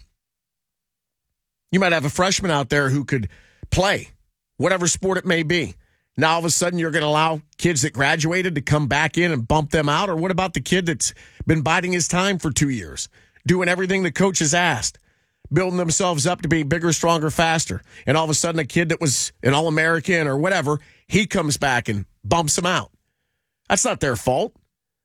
You might have a freshman out there who could play, whatever sport it may be. Now all of a sudden you're going to allow kids that graduated to come back in and bump them out? Or what about the kid that's been biding his time for two years, doing everything the coach has asked, building themselves up to be bigger, stronger, faster, and all of a sudden a kid that was an All-American or whatever, he comes back and bumps them out? That's not their fault.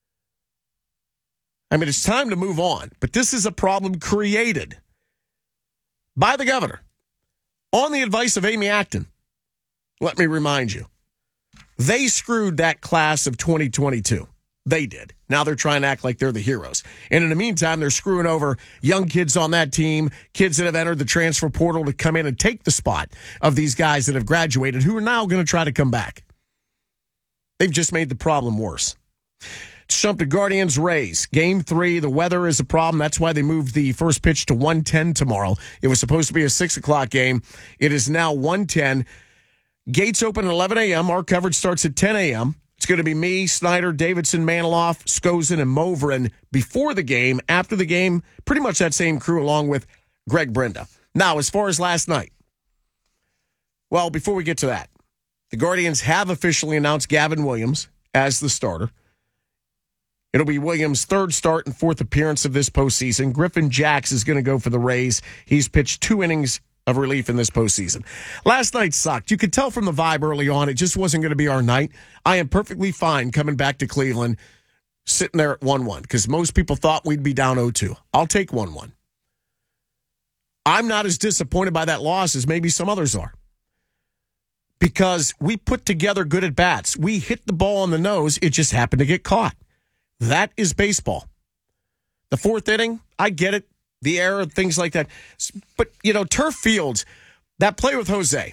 I mean, it's time to move on, but this is a problem created by the governor on the advice of Amy Acton. Let me remind you, they screwed that class of twenty twenty-two. They did. Now they're trying to act like they're the heroes. And in the meantime, they're screwing over young kids on that team, kids that have entered the transfer portal to come in and take the spot of these guys that have graduated who are now going to try to come back. They've just made the problem worse. Let's jump to Guardians Rays. Game three, the weather is a problem. That's why they moved the first pitch to one ten tomorrow. It was supposed to be a six o'clock game. It is now one ten. Gates open at eleven a.m. Our coverage starts at ten a.m. It's going to be me, Snyder, Davidson, Maniloff, Skozen, and Movren before the game. After the game, pretty much that same crew along with Greg Brenda. Now, as far as last night, well, before we get to that, the Guardians have officially announced Gavin Williams as the starter. It'll be Williams' third start and fourth appearance of this postseason. Griffin Jacks is going to go for the Rays. He's pitched two innings of relief in this postseason. Last night sucked. You could tell from the vibe early on, it just wasn't going to be our night. I am perfectly fine coming back to Cleveland, sitting there at one one, because most people thought we'd be down oh two. I'll take one one. I'm not as disappointed by that loss as maybe some others are, because we put together good at-bats. We hit the ball on the nose. It just happened to get caught. That is baseball. The fourth inning, I get it. The error, things like that. But, you know, turf fields, that play with Jose,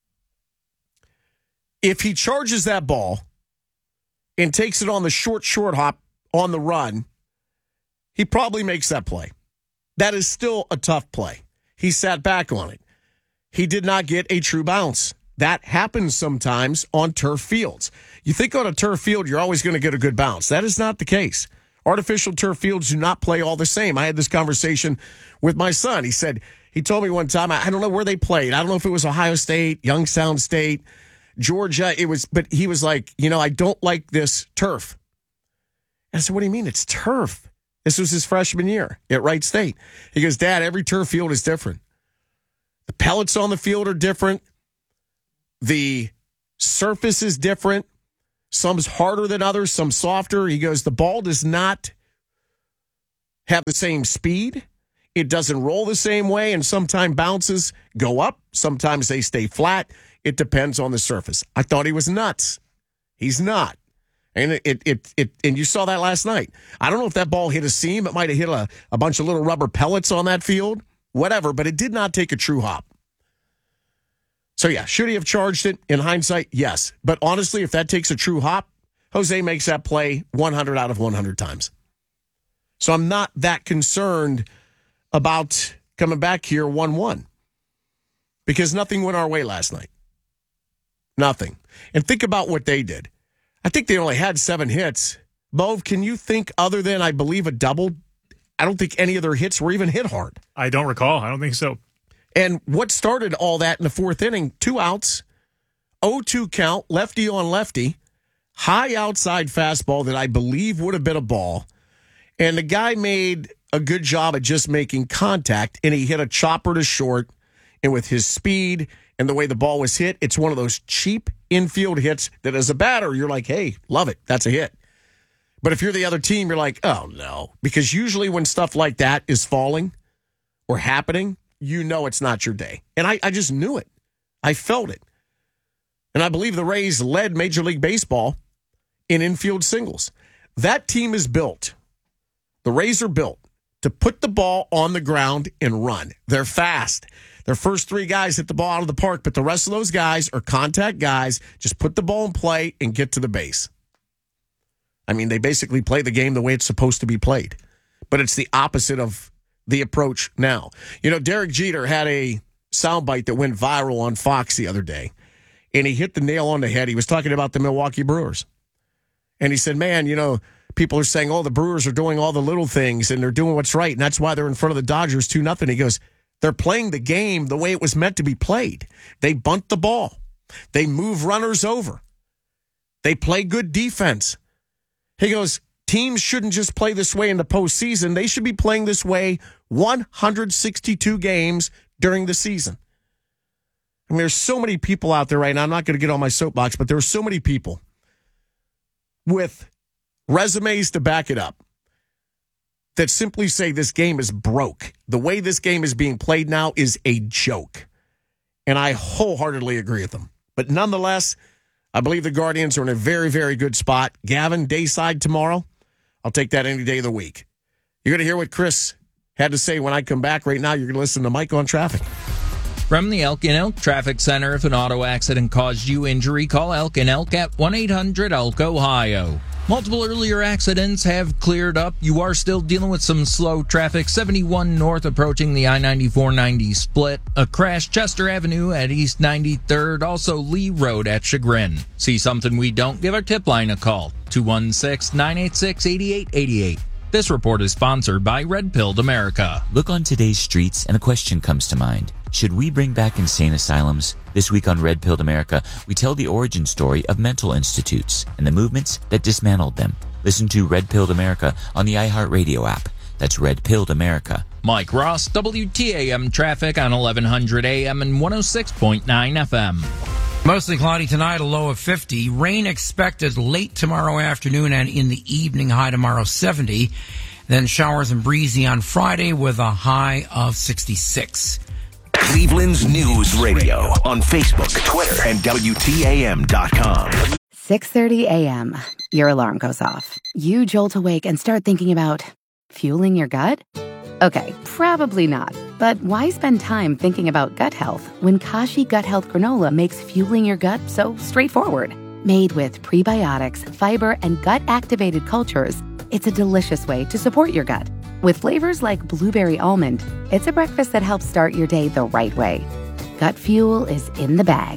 if he charges that ball and takes it on the short, short hop on the run, he probably makes that play. That is still a tough play. He sat back on it. He did not get a true bounce that happens sometimes on turf fields. You think on a turf field, you're always going to get a good bounce. That is not the case. Artificial turf fields do not play all the same. I had this conversation with my son. He said, he told me one time, I don't know where they played. I don't know if it was Ohio State, Youngstown State, Georgia. It was, but he was like, you know, I don't like this turf. And I said, what do you mean it's turf? This was his freshman year at Wright State. He goes, Dad, every turf field is different. The pellets on the field are different. The surface is different. Some's harder than others, some softer. He goes, the ball does not have the same speed. It doesn't roll the same way, and sometimes bounces go up. Sometimes they stay flat. It depends on the surface. I thought he was nuts. He's not. And it, it, it, it and you saw that last night. I don't know if that ball hit a seam. It might have hit a, a bunch of little rubber pellets on that field. Whatever, but it did not take a true hop. So, yeah, should he have charged it? In hindsight, yes. But honestly, if that takes a true hop, Jose makes that play one hundred out of one hundred times. So I'm not that concerned about coming back here one one because nothing went our way last night. Nothing. And think about what they did. I think they only had seven hits. Bove, can you think other than, I believe, a double? I don't think any of their hits were even hit hard. I don't recall. I don't think so. And what started all that in the fourth inning? Two outs, oh two count, lefty on lefty, high outside fastball that I believe would have been a ball. And the guy made a good job at just making contact, and he hit a chopper to short. And with his speed and the way the ball was hit, it's one of those cheap infield hits that as a batter, you're like, hey, love it. That's a hit. But if you're the other team, you're like, oh, no. Because usually when stuff like that is falling or happening, you know it's not your day. And I, I just knew it. I felt it. And I believe the Rays led Major League Baseball in infield singles. That team is built. The Rays are built to put the ball on the ground and run. They're fast. Their first three guys hit the ball out of the park, but the rest of those guys are contact guys. Just put the ball in play and get to the base. I mean, they basically play the game the way it's supposed to be played. But it's the opposite of the approach now. You know, Derek Jeter had a soundbite that went viral on Fox the other day, and he hit the nail on the head. He was talking about the Milwaukee Brewers. And he said, man, you know, people are saying, oh, the Brewers are doing all the little things, and they're doing what's right, and that's why they're in front of the Dodgers two nothing. He goes, they're playing the game the way it was meant to be played. They bunt the ball. They move runners over. They play good defense. He goes, teams shouldn't just play this way in the postseason. They should be playing this way one hundred sixty-two games during the season. I mean, there's so many people out there right now. I'm not going to get on my soapbox, but there are so many people with resumes to back it up that simply say this game is broke. The way this game is being played now is a joke. And I wholeheartedly agree with them. But nonetheless, I believe the Guardians are in a very, very good spot. Gavin, Dayside tomorrow. I'll take that any day of the week. You're going to hear what Chris had to say when I come back. Right now, you're going to listen to Mike on Traffic. From the Elk and Elk Traffic Center, if an auto accident caused you injury, call Elk and Elk at one eight hundred elk ohio. Multiple earlier accidents have cleared up. You are still dealing with some slow traffic. seventy-one north approaching the I ninety-four ninety split. A crash Chester Avenue at East ninety-third. Also Lee Road at Chagrin. See something we don't? Give our tip line a call. two one six, nine eight six, eight eight eight eight. This report is sponsored by Red Pilled America. Look on today's streets and a question comes to mind. Should we bring back insane asylums? This week on Red Pilled America, we tell the origin story of mental institutes and the movements that dismantled them. Listen to Red Pilled America on the iHeartRadio app. That's Red Pilled America. Mike Ross, W T A M traffic on eleven hundred A M and one oh six point nine F M. Mostly cloudy tonight, a low of fifty. Rain expected late tomorrow afternoon and in the evening, high tomorrow seventy. Then showers and breezy on Friday with a high of sixty-six. Cleveland's News Radio on Facebook, Twitter, and W T A M dot com. six thirty a.m. Your alarm goes off. You jolt awake and start thinking about fueling your gut? Okay, probably not. But why spend time thinking about gut health when Kashi Gut Health Granola makes fueling your gut so straightforward? Made with prebiotics, fiber, and gut-activated cultures, it's a delicious way to support your gut. With flavors like blueberry almond, it's a breakfast that helps start your day the right way. Gut fuel is in the bag.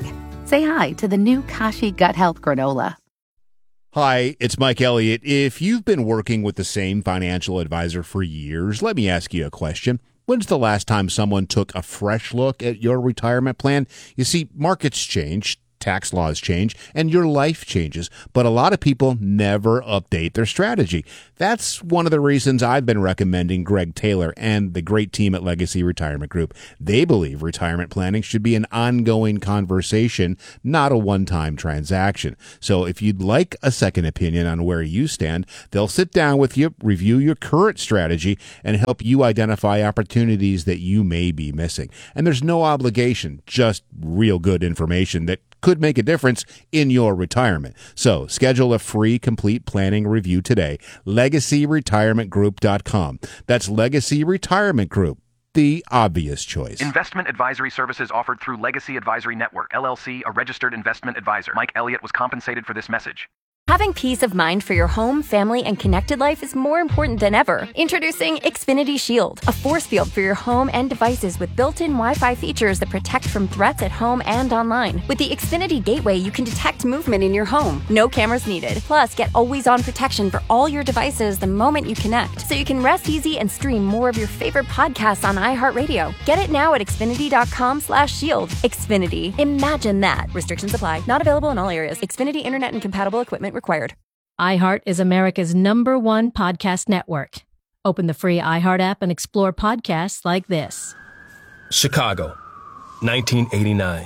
Say hi to the new Kashi Gut Health Granola. Hi, it's Mike Elliott. If you've been working with the same financial advisor for years, let me ask you a question. When's the last time someone took a fresh look at your retirement plan? You see, markets change, tax laws change, and your life changes, but a lot of people never update their strategy. That's one of the reasons I've been recommending Greg Taylor and the great team at Legacy Retirement Group. They believe retirement planning should be an ongoing conversation, not a one-time transaction. So if you'd like a second opinion on where you stand, they'll sit down with you, review your current strategy, and help you identify opportunities that you may be missing. And there's no obligation, just real good information that could make a difference in your retirement. So schedule a free complete planning review today. legacy retirement group dot com. That's Legacy Retirement Group, the obvious choice. Investment advisory services offered through Legacy Advisory Network, L L C, a registered investment advisor. Mike Elliott was compensated for this message. Having peace of mind for your home, family, and connected life is more important than ever. Introducing Xfinity Shield, a force field for your home and devices with built-in Wi-Fi features that protect from threats at home and online. With the Xfinity Gateway, you can detect movement in your home. No cameras needed. Plus, get always-on protection for all your devices the moment you connect, so you can rest easy and stream more of your favorite podcasts on iHeartRadio. Get it now at Xfinity.com slash shield. Xfinity. Imagine that. Restrictions apply. Not available in all areas. Xfinity Internet and compatible equipment required. iHeart is America's number one podcast network. Open the free iHeart app and explore podcasts like this. Chicago, nineteen eighty-nine.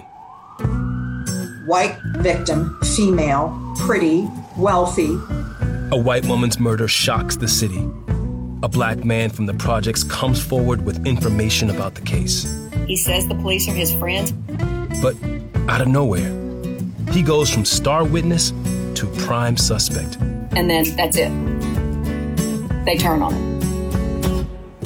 White victim, female, pretty, wealthy. A white woman's murder shocks the city. A black man from the projects comes forward with information about the case. He says the police are his friends. But out of nowhere, he goes from star witness to prime suspect. And then that's it. They turn on him.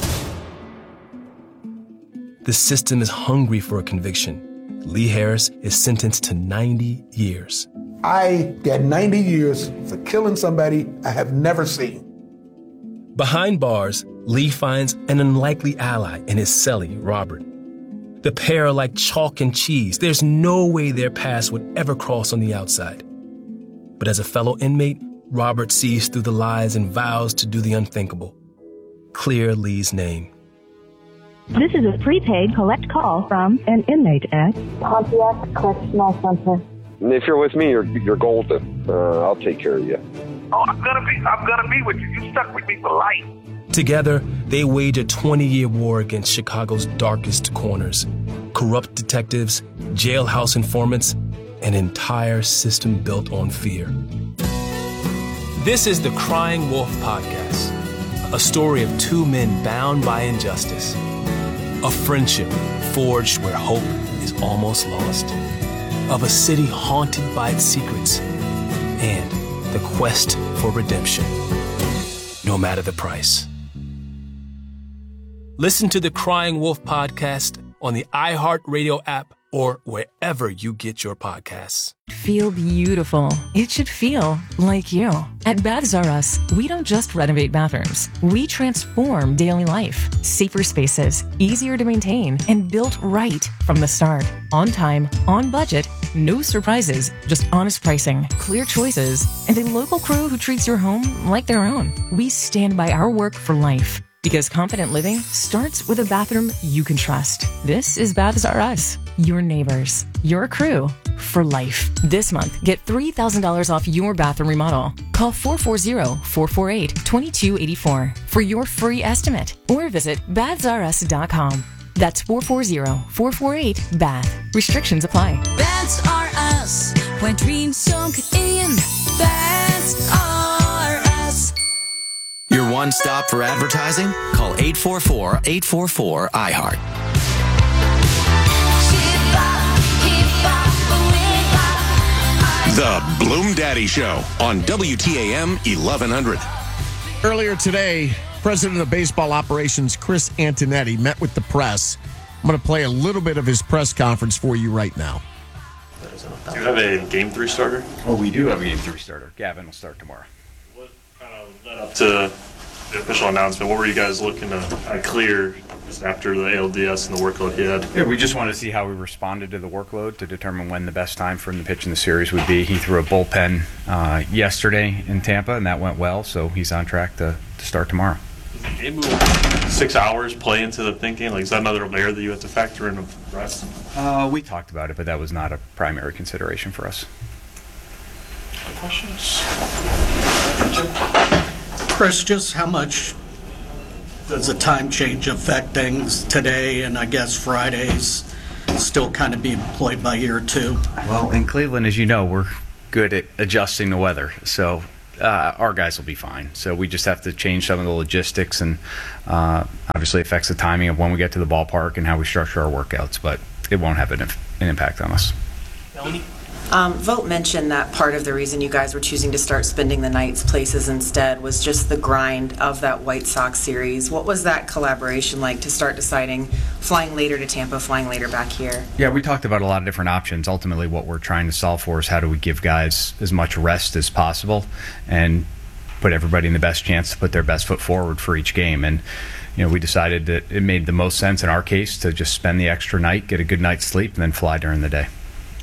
The system is hungry for a conviction. Lee Harris is sentenced to ninety years. I got ninety years for killing somebody I have never seen. Behind bars, Lee finds an unlikely ally in his cellie, Robert. The pair are like chalk and cheese. There's no way their paths would ever cross on the outside. But as a fellow inmate, Robert sees through the lies and vows to do the unthinkable. Clear Lee's name. This is a prepaid collect call from an inmate at Pontiac Correctional Center. If you're with me, you're you're golden. Uh, I'll take care of you. Oh, I'm gonna be I'm gonna be with you. You stuck with me for life. Together, they wage a twenty-year war against Chicago's darkest corners. Corrupt detectives, jailhouse informants, an entire system built on fear. This is the Crying Wolf Podcast, a story of two men bound by injustice, a friendship forged where hope is almost lost, of a city haunted by its secrets, and the quest for redemption, no matter the price. Listen to the Crying Wolf Podcast on the iHeartRadio app or wherever you get your podcasts. Feel beautiful. It should feel like you. At Baths R Us, we don't just renovate bathrooms. We transform daily life. Safer spaces, easier to maintain, and built right from the start. On time, on budget, no surprises, just honest pricing, clear choices, and a local crew who treats your home like their own. We stand by our work for life. Because confident living starts with a bathroom you can trust. This is Baths R Us. Your neighbors. Your crew. For life. This month, get three thousand dollars off your bathroom remodel. Call four four zero, four four eight, two two eight four for your free estimate. Or visit baths r us dot com. That's four four zero, four four eight, B A T H. Restrictions apply. Baths R Us. When dreams sunk in. Baths R Us. Your one stop for advertising? Call eight four four, eight four four, I heart. The Bloom Daddy Show on W T A M eleven hundred. Earlier today, President of Baseball Operations Chris Antonetti met with the press. I'm going to play a little bit of his press conference for you right now. Do you have a game three starter? Oh, we do have a game three starter. Gavin will start tomorrow. What kind of led up to the official announcement? What were you guys looking to kind of clear Just after the A L D S and the workload he had. Yeah, we just wanted to see how we responded to the workload to determine when the best time for him to pitch in the series would be. He threw a bullpen uh, yesterday in Tampa, and that went well, so he's on track to, to start tomorrow. Maybe six hours play into the thinking? Like, is that another layer that you have to factor in of rest? Uh, we talked about it, but that was not a primary consideration for us. Questions? Chris, just how much does the time change affect things today and I guess Fridays still kind of be employed by year two? Well, in Cleveland, as you know, we're good at adjusting the weather, so uh, our guys will be fine. So we just have to change some of the logistics, and uh, obviously affects the timing of when we get to the ballpark and how we structure our workouts, but it won't have an, an impact on us. Melanie? Um, Vogt mentioned that part of the reason you guys were choosing to start spending the nights places instead was just the grind of that White Sox series. What was that collaboration like to start deciding flying later to Tampa, flying later back here? Yeah, we talked about a lot of different options. Ultimately, what we're trying to solve for is how do we give guys as much rest as possible and put everybody in the best chance to put their best foot forward for each game. And you know, we decided that it made the most sense in our case to just spend the extra night, get a good night's sleep, and then fly during the day.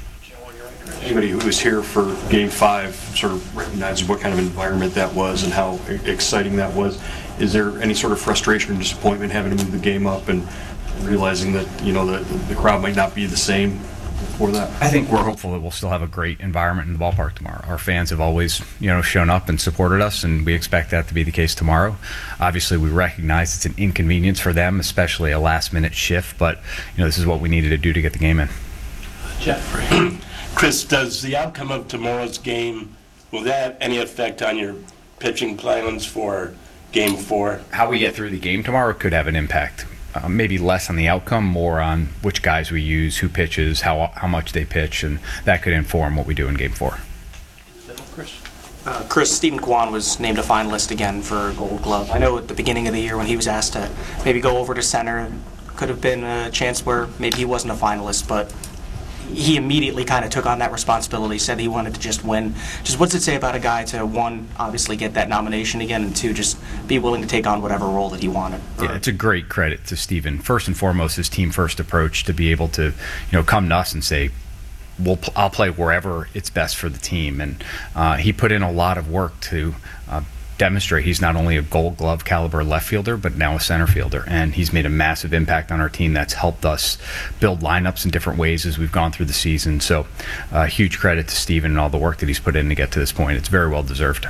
Anybody who was here for Game Five sort of recognizes what kind of environment that was and how exciting that was. Is there any sort of frustration or disappointment having to move the game up and realizing that you know the the crowd might not be the same for that? I think we're hopeful that we'll still have a great environment in the ballpark tomorrow. Our fans have always you know shown up and supported us, and we expect that to be the case tomorrow. Obviously, we recognize it's an inconvenience for them, especially a last-minute shift. But you know this is what we needed to do to get the game in. Jeffrey. Chris, does the outcome of tomorrow's game, will that have any effect on your pitching plans for Game Four? How we get through the game tomorrow could have an impact. Uh, maybe less on the outcome, more on which guys we use, who pitches, how how much they pitch, and that could inform what we do in Game Four. Chris? Uh, Chris, Stephen Kwan was named a finalist again for Gold Glove. I know at the beginning of the year when he was asked to maybe go over to center, could have been a chance where maybe he wasn't a finalist, but he immediately kind of took on that responsibility, said he wanted to just win. Just what's it say about a guy to, one, obviously get that nomination again, and two, just be willing to take on whatever role that he wanted? Yeah, it's a great credit to Stephen. First and foremost, his team-first approach to be able to, you know, come to us and say, we'll, I'll play wherever it's best for the team. And uh, he put in a lot of work to uh, demonstrate he's not only a Gold Glove caliber left fielder, but now a center fielder, and he's made a massive impact on our team. That's helped us build lineups in different ways as we've gone through the season. So uh, huge credit to Steven and all the work that he's put in to get to this point. It's very well deserved.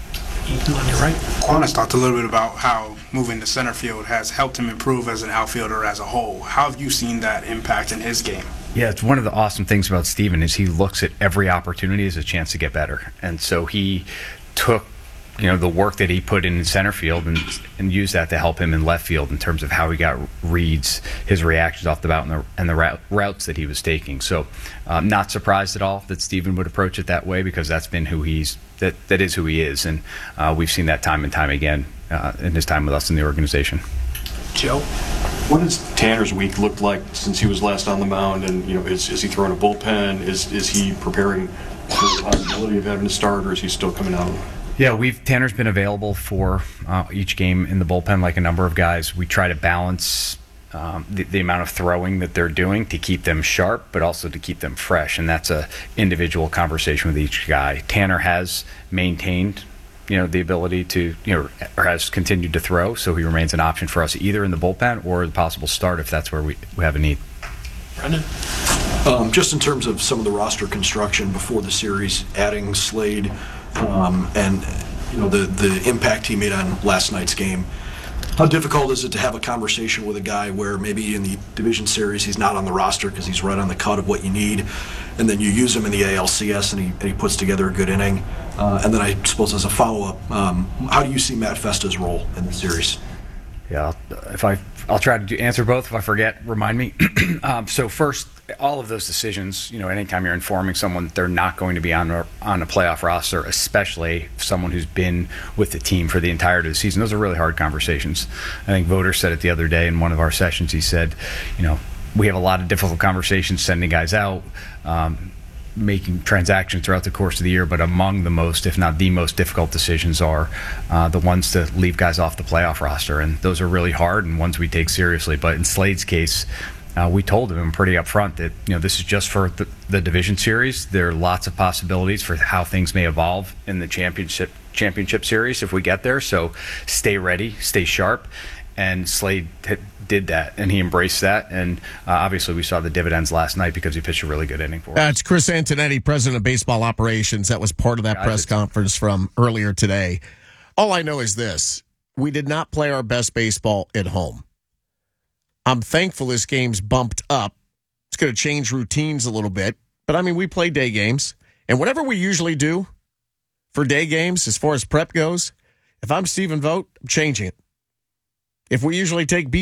On your right. Quan has talked a little bit about how moving to center field has helped him improve as an outfielder as a whole. How have you seen that impact in his game? Yeah, it's one of the awesome things about Steven is he looks at every opportunity as a chance to get better. And so he took you know the work that he put in center field and and used that to help him in left field in terms of how he got reads, his reactions off the bat, and the, and the route, routes that he was taking. So I'm not surprised at all that Steven would approach it that way, because that's been who he's that that is who he is, and uh, we've seen that time and time again uh, in his time with us in the organization. Joe, what does Tanner's week look like since he was last on the mound? And you know, is is he throwing a bullpen? Is is he preparing for the possibility of having to start, or is he still coming out? Yeah, we've Tanner's been available for uh, each game in the bullpen, like a number of guys. We try to balance um, the, the amount of throwing that they're doing to keep them sharp, but also to keep them fresh, and that's a individual conversation with each guy. Tanner has maintained, you know, the ability to, you know, or has continued to throw, so he remains an option for us either in the bullpen or the possible start if that's where we, we have a need. Brendan? Um, just in terms of some of the roster construction before the series, adding Slade, um, and you know the the impact he made on last night's game. How difficult is it to have a conversation with a guy where maybe in the division series he's not on the roster because he's right on the cut of what you need, and then you use him in the A L C S and he, and he puts together a good inning? Uh, and then I suppose as a follow-up, um, how do you see Matt Festa's role in the series? Yeah, if I, I'll try to answer both. If I forget, remind me. um, so first, all of those decisions, you know, anytime you're informing someone that they're not going to be on a, on a playoff roster, especially someone who's been with the team for the entirety of the season, those are really hard conversations. I think Voter said it the other day in one of our sessions. He said, you know, we have a lot of difficult conversations sending guys out. Um, making transactions throughout the course of the year, but among the most, if not the most difficult decisions are uh, the ones to leave guys off the playoff roster. And those are really hard and ones we take seriously. But in Slade's case, uh, we told him pretty upfront that, you know, this is just for the, the division series. There are lots of possibilities for how things may evolve in the championship championship series if we get there. So stay ready, stay sharp. And Slade t- did that, and he embraced that. And uh, obviously, we saw the dividends last night because he pitched a really good inning for us. That's Chris Antonetti, president of baseball operations. That was part of that press conference from earlier today. All I know is this: we did not play our best baseball at home. I'm thankful this game's bumped up. It's going to change routines a little bit. But, I mean, we play day games. And whatever we usually do for day games, as far as prep goes, if I'm Stephen Vogt, I'm changing it. If we usually take B